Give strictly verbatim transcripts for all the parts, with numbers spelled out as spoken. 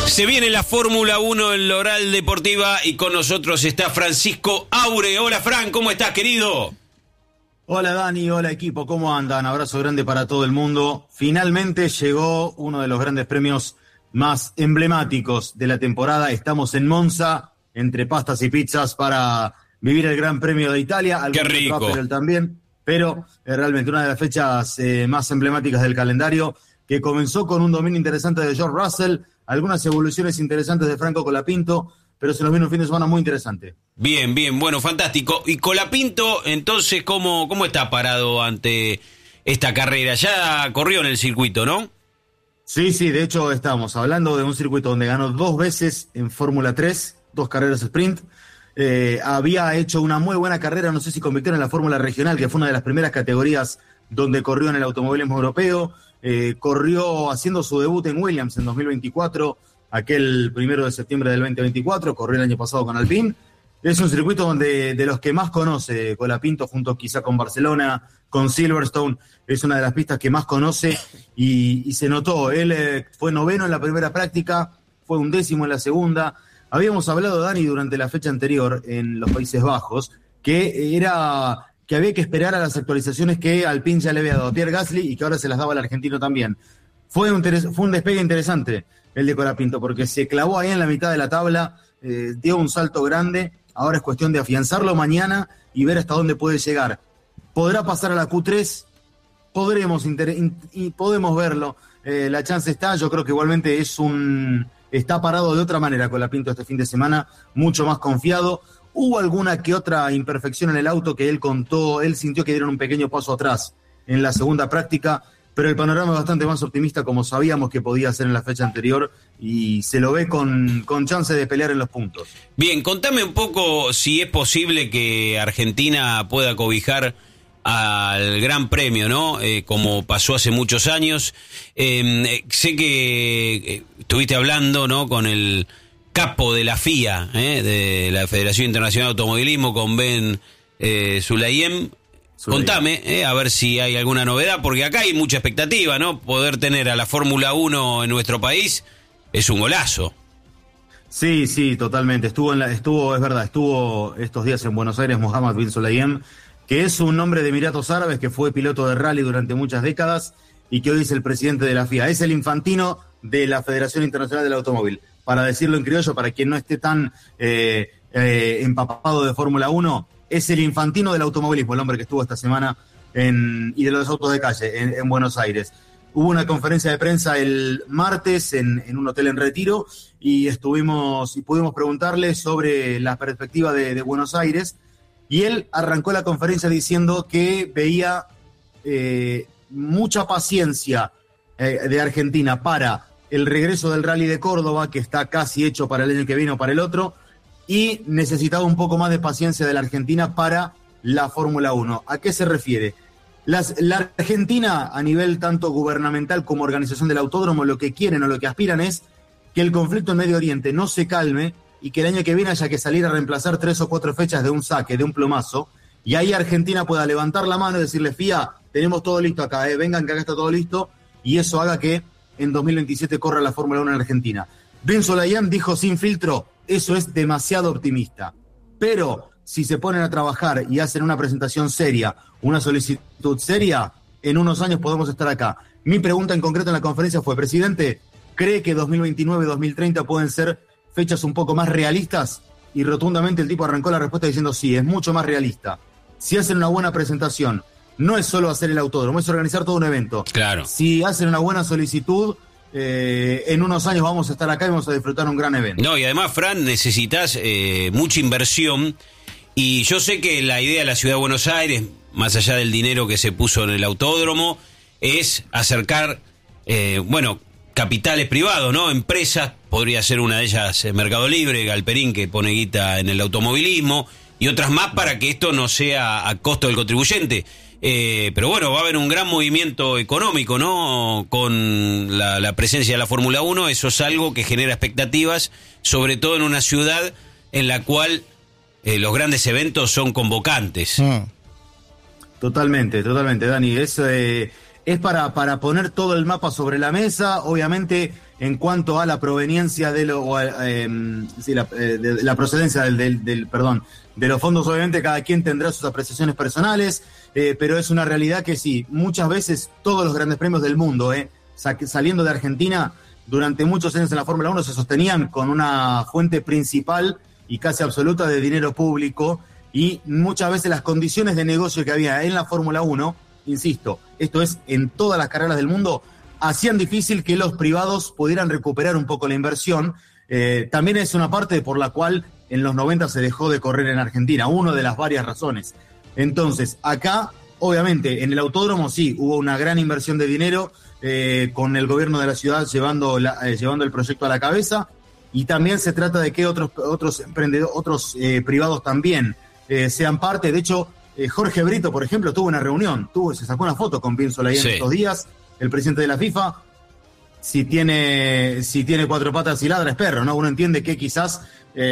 Se viene la Fórmula uno en Loral Deportiva y con nosotros está Francisco Aure. Hola, Fran, ¿cómo estás, querido? Hola, Dani, hola, equipo, ¿cómo andan? Abrazo grande para todo el mundo. Finalmente llegó uno de los grandes premios más emblemáticos de la temporada. Estamos en Monza, entre pastas y pizzas, para vivir el Gran Premio de Italia. ¡Qué rico! También, pero es realmente una de las fechas eh, más emblemáticas del calendario, que comenzó con un dominio interesante de George Russell, algunas evoluciones interesantes de Franco Colapinto, pero se nos viene un fin de semana muy interesante. Bien, bien, bueno, fantástico. Y Colapinto, entonces, ¿cómo, cómo está parado ante esta carrera? Ya corrió en el circuito, ¿no? Sí, sí, de hecho estamos hablando de un circuito donde ganó dos veces en Fórmula tres, dos carreras sprint. Eh, había hecho una muy buena carrera, no sé si convirtió en la Fórmula Regional, que fue una de las primeras categorías donde corrió en el automovilismo europeo. Eh, corrió haciendo su debut en Williams en dos mil veinticuatro, aquel primero de septiembre del veinte veinticuatro, corrió el año pasado con Alpine. Es un circuito donde de los que más conoce Colapinto, junto quizá con Barcelona, con Silverstone, es una de las pistas que más conoce y, y se notó. Él eh, fue noveno en la primera práctica, fue undécimo en la segunda. Habíamos hablado, Dani, durante la fecha anterior en los Países Bajos, que era que había que esperar a las actualizaciones que Alpine ya le había dado a Pierre Gasly y que ahora se las daba al argentino también. Fue un, fue un despegue interesante el de Colapinto, porque se clavó ahí en la mitad de la tabla, eh, dio un salto grande. Ahora es cuestión de afianzarlo mañana y ver hasta dónde puede llegar. ¿Podrá pasar a la Q tres? Podremos inter- in- podemos verlo. Eh, la chance está, yo creo que igualmente es un está parado de otra manera Colapinto este fin de semana, mucho más confiado. Hubo alguna que otra imperfección en el auto que él contó, él sintió que dieron un pequeño paso atrás en la segunda práctica, pero el panorama es bastante más optimista, como sabíamos que podía ser en la fecha anterior, y se lo ve con, con chance de pelear en los puntos. Bien, contame un poco si es posible que Argentina pueda cobijar al Gran Premio, ¿no? Eh, como pasó hace muchos años. Eh, sé que eh, estuviste hablando, ¿no?, con el capo de la F I A, ¿eh?, de la Federación Internacional de Automovilismo, con Ben eh, Sulayem. Contame, eh, a ver si hay alguna novedad, porque acá hay mucha expectativa, ¿no? Poder tener a la Fórmula uno en nuestro país es un golazo. Sí, sí, totalmente. Estuvo, en la, estuvo, es verdad, estuvo estos días en Buenos Aires Mohammed bin Sulayem, que es un hombre de Emiratos Árabes, que fue piloto de rally durante muchas décadas y que hoy es el presidente de la F I A. Es el Infantino de la Federación Internacional del Automóvil. Para decirlo en criollo, para quien no esté tan eh, eh, empapado de Fórmula uno, es el Infantino del automovilismo, el hombre que estuvo esta semana en, y de los autos de calle en, en Buenos Aires. Hubo una conferencia de prensa el martes en, en un hotel en Retiro y estuvimos y pudimos preguntarle sobre la perspectiva de, de Buenos Aires, y él arrancó la conferencia diciendo que veía eh, mucha paciencia eh, de Argentina para el regreso del Rally de Córdoba, que está casi hecho para el año que viene o para el otro, y necesitaba un poco más de paciencia de la Argentina para la Fórmula uno. ¿A qué se refiere? Las, la Argentina, a nivel tanto gubernamental como organización del autódromo, lo que quieren o lo que aspiran es que el conflicto en Medio Oriente no se calme y que el año que viene haya que salir a reemplazar tres o cuatro fechas de un saque, de un plomazo, y ahí Argentina pueda levantar la mano y decirle: F I A, tenemos todo listo acá, eh, vengan que acá está todo listo, y eso haga que en dos mil veintisiete corra la Fórmula uno en Argentina. Ben Sulayem dijo sin filtro: eso es demasiado optimista. Pero si se ponen a trabajar y hacen una presentación seria, una solicitud seria, en unos años podemos estar acá. Mi pregunta en concreto en la conferencia fue: presidente, ¿cree que dos mil veintinueve y dos mil treinta pueden ser fechas un poco más realistas? Y rotundamente el tipo arrancó la respuesta diciendo: sí, es mucho más realista. Si hacen una buena presentación, no es solo hacer el autódromo, es organizar todo un evento. Claro. Si hacen una buena solicitud, eh, en unos años vamos a estar acá y vamos a disfrutar un gran evento. No, y además, Fran, necesitas eh, mucha inversión, y yo sé que la idea de la Ciudad de Buenos Aires, más allá del dinero que se puso en el autódromo, es acercar, eh, bueno, capitales privados, ¿no? Empresas, podría ser una de ellas eh, Mercado Libre, Galperín, que pone guita en el automovilismo, y otras más para que esto no sea a costo del contribuyente. Eh, pero bueno, va a haber un gran movimiento económico, ¿no? Con la, la presencia de la Fórmula uno, eso es algo que genera expectativas, sobre todo en una ciudad en la cual eh, los grandes eventos son convocantes. Mm. Totalmente, totalmente, Dani. Es, eh, es para, para poner todo el mapa sobre la mesa, obviamente en cuanto a la proveniencia de lo, o, eh, sí, la, eh, de, la procedencia del, del, del, perdón, de los fondos, obviamente cada quien tendrá sus apreciaciones personales, eh, pero es una realidad que sí, muchas veces todos los grandes premios del mundo, eh, saliendo de Argentina, durante muchos años en la Fórmula uno se sostenían con una fuente principal y casi absoluta de dinero público, y muchas veces las condiciones de negocio que había en la Fórmula uno, insisto, esto es en todas las carreras del mundo, hacían difícil que los privados pudieran recuperar un poco la inversión. Eh, también es una parte por la cual en los noventa se dejó de correr en Argentina, una de las varias razones. Entonces, acá, obviamente, en el autódromo sí, hubo una gran inversión de dinero, eh, con el gobierno de la ciudad llevando, la, eh, llevando el proyecto a la cabeza, y también se trata de que otros, otros emprendedores, otros eh, privados también eh, sean parte. De hecho, eh, Jorge Brito, por ejemplo, tuvo una reunión, tuvo, se sacó una foto con Vin Soleil sí. estos días, el presidente de la FIFA. Si tiene, si tiene cuatro patas y ladra es perro, ¿no? Uno entiende que quizás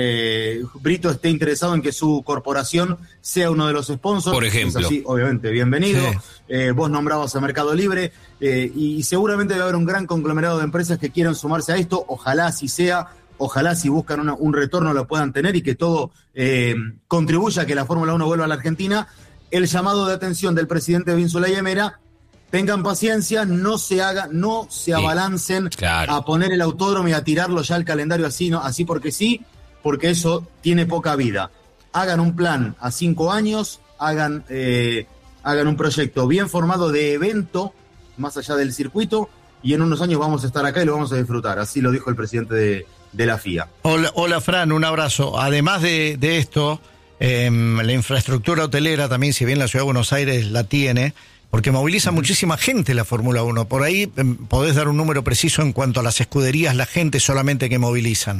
eh, Brito esté interesado en que su corporación sea uno de los sponsors. Por ejemplo. Es así, obviamente, bienvenido. Sí. Eh, vos nombrabas a Mercado Libre, eh, y seguramente debe haber un gran conglomerado de empresas que quieran sumarse a esto. Ojalá así sea, ojalá si buscan una, un retorno lo puedan tener y que todo eh, contribuya a que la Fórmula uno vuelva a la Argentina. El llamado de atención del presidente Vin Soleil era: tengan paciencia, no se haga, no se abalancen sí, claro. a poner el autódromo y a tirarlo ya al calendario así, ¿no? Así porque sí, porque eso tiene poca vida. Hagan un plan a cinco años, hagan, eh, hagan un proyecto bien formado de evento, más allá del circuito, y en unos años vamos a estar acá y lo vamos a disfrutar. Así lo dijo el presidente de, de la F I A. Hola, hola Fran, un abrazo. Además de, de esto, eh, la infraestructura hotelera también, si bien la Ciudad de Buenos Aires la tiene, porque moviliza muchísima gente la Fórmula uno. Por ahí eh, podés dar un número preciso en cuanto a las escuderías, la gente solamente que movilizan.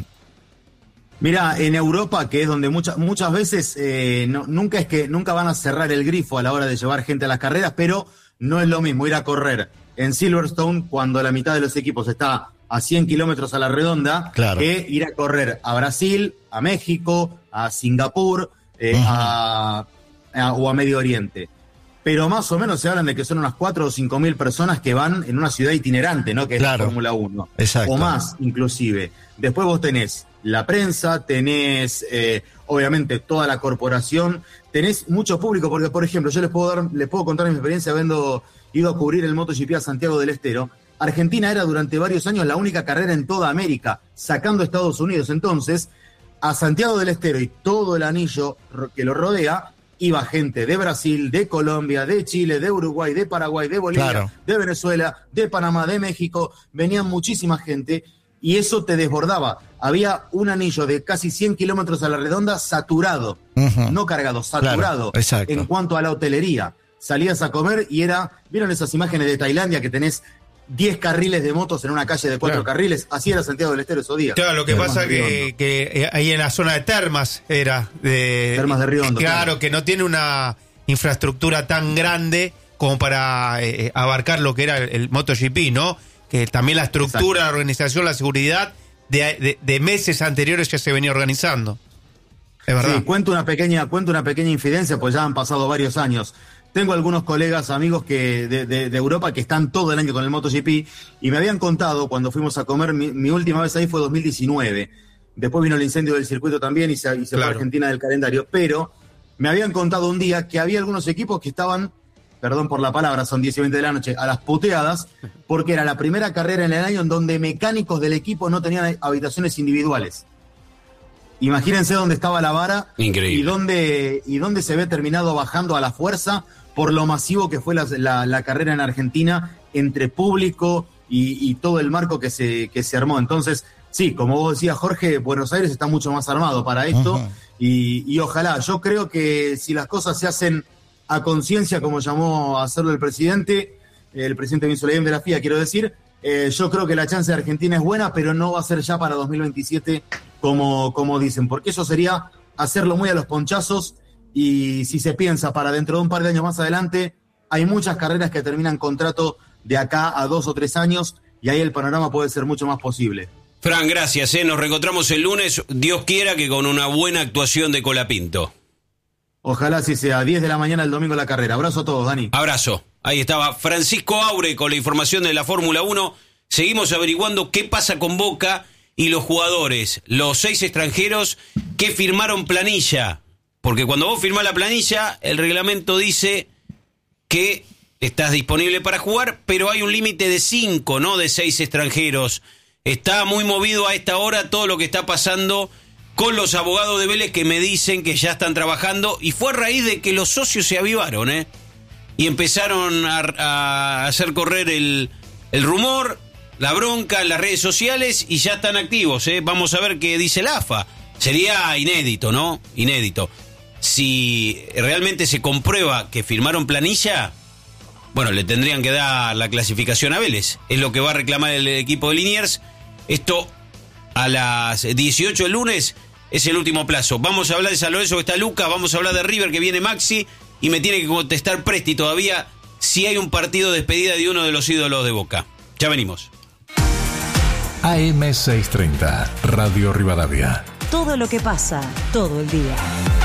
Mira, en Europa, que es donde muchas muchas veces eh, no, nunca es que nunca van a cerrar el grifo a la hora de llevar gente a las carreras, pero no es lo mismo ir a correr en Silverstone cuando la mitad de los equipos está a cien kilómetros a la redonda, claro, que ir a correr a Brasil, a México, a Singapur, eh, uh-huh. a, a, o a Medio Oriente. Pero más o menos se hablan de que son unas cuatro o cinco mil personas que van en una ciudad itinerante, ¿no? Que es claro. la Fórmula uno. Exacto. O más, inclusive. Después vos tenés la prensa, tenés, eh, obviamente, toda la corporación, tenés mucho público, porque, por ejemplo, yo les puedo dar, les puedo contar mi experiencia habiendo ido a cubrir el MotoGP a Santiago del Estero. Argentina era durante varios años la única carrera en toda América, sacando a Estados Unidos. Entonces, a Santiago del Estero y todo el anillo que lo rodea, iba gente de Brasil, de Colombia, de Chile, de Uruguay, de Paraguay, de Bolivia, claro. de Venezuela, de Panamá, de México. Venían muchísima gente y eso te desbordaba. Había un anillo de casi cien kilómetros a la redonda saturado, uh-huh. no cargado, saturado. Claro, en cuanto a la hotelería. Salías a comer y era, ¿vieron esas imágenes de Tailandia que tenés diez carriles de motos en una calle de cuatro claro. carriles? Así era Santiago del Estero esos días. Claro, lo que Termas pasa que, que ahí en la zona de Termas era de Termas de Riondo. Claro, claro, que no tiene una infraestructura tan grande como para eh, abarcar lo que era el, el MotoGP, ¿no? Que también la estructura, exacto. la organización, la seguridad de, de, de meses anteriores ya se venía organizando. Es verdad. Sí, cuento una pequeña, cuento una pequeña infidencia, pues ya han pasado varios años. Tengo algunos colegas, amigos que de, de, de Europa que están todo el año con el MotoGP y me habían contado cuando fuimos a comer, mi, mi última vez ahí fue dos mil diecinueve. Después vino el incendio del circuito también y se, y se claro. fue a Argentina del calendario. Pero me habían contado un día que había algunos equipos que estaban, perdón por la palabra, son diez y veinte de la noche, a las puteadas, porque era la primera carrera en el año en donde mecánicos del equipo no tenían habitaciones individuales. Imagínense dónde estaba la vara. Increíble. y dónde, y dónde se ve terminado bajando a la fuerza por lo masivo que fue la, la, la carrera en Argentina entre público y, y todo el marco que se, que se armó. Entonces, sí, como vos decías, Jorge, Buenos Aires está mucho más armado para esto. Uh-huh. y, y ojalá, yo creo que si las cosas se hacen a conciencia, como llamó a hacerlo el presidente, el presidente Vin Soleil de la F I A, quiero decir, eh, yo creo que la chance de Argentina es buena, pero no va a ser ya para dos mil veintisiete como, como dicen, porque eso sería hacerlo muy a los ponchazos. Y si se piensa para dentro de un par de años más adelante, hay muchas carreras que terminan contrato de acá a dos o tres años y ahí el panorama puede ser mucho más posible. Fran, gracias, ¿eh? Nos reencontramos el lunes, Dios quiera que con una buena actuación de Colapinto. Ojalá así sea, diez de la mañana el domingo la carrera. Abrazo a todos, Dani. Abrazo. Ahí estaba Francisco Aure con la información de la Fórmula uno. Seguimos averiguando qué pasa con Boca y los jugadores, los seis extranjeros que firmaron planilla. Porque cuando vos firmás la planilla, el reglamento dice que estás disponible para jugar, pero hay un límite de cinco, no de seis extranjeros. Está muy movido a esta hora todo lo que está pasando con los abogados de Vélez que me dicen que ya están trabajando, y fue a raíz de que los socios se avivaron, ¿eh? Y empezaron a, a hacer correr el, el rumor, la bronca en las redes sociales, y ya están activos, ¿eh? Vamos a ver qué dice la A F A. Sería inédito, ¿no? Inédito. Si realmente se comprueba que firmaron planilla, bueno, le tendrían que dar la clasificación a Vélez. Es lo que va a reclamar el equipo de Liniers. Esto a las dieciocho el lunes es el último plazo. Vamos a hablar de San Lorenzo, que está Luca, vamos a hablar de River, que viene Maxi, y me tiene que contestar Presti todavía si hay un partido de despedida de uno de los ídolos de Boca. Ya venimos. A M seiscientos treinta, Radio Rivadavia. Todo lo que pasa, todo el día.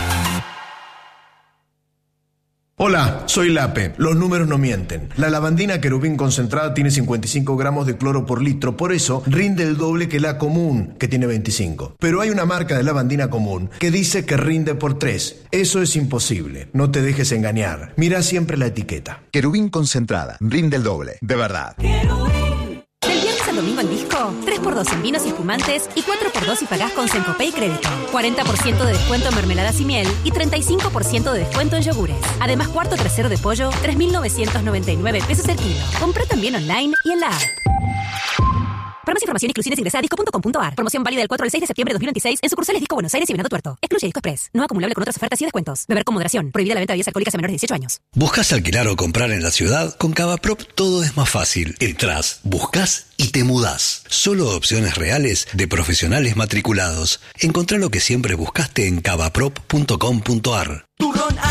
Hola, soy Lape. Los números no mienten. La lavandina querubín concentrada tiene cincuenta y cinco gramos de cloro por litro, por eso rinde el doble que la común, que tiene veinticinco. Pero hay una marca de lavandina común que dice que rinde por tres. Eso es imposible. No te dejes engañar. Mira siempre la etiqueta. Querubín concentrada, rinde el doble, de verdad. Del viernes al domingo en Disco, tres por dos en vinos y espumantes y cuatro por dos si pagás con Sencopay y Crédito. cuarenta por ciento de descuento en mermeladas y miel y treinta y cinco por ciento de descuento en yogures. Además, cuarto trasero de pollo, tres mil novecientos noventa y nueve pesos el kilo. Comprá también online y en la app. Para más información, exclusiones, ingresa a disco punto com punto a r. Promoción válida del cuatro al seis de septiembre de dos mil veintiséis en sucursales Disco Buenos Aires y Venado Tuerto. Excluye Disco Express. No acumulable con otras ofertas y descuentos. Beber con moderación. Prohibida la venta de bebidas alcohólicas a menores de dieciocho años. ¿Buscas alquilar o comprar en la ciudad? Con Cavaprop todo es más fácil. Entrás, buscas y te mudás. Solo opciones reales de profesionales matriculados. Encontrá lo que siempre buscaste en cavaprop punto com punto a r. Turrón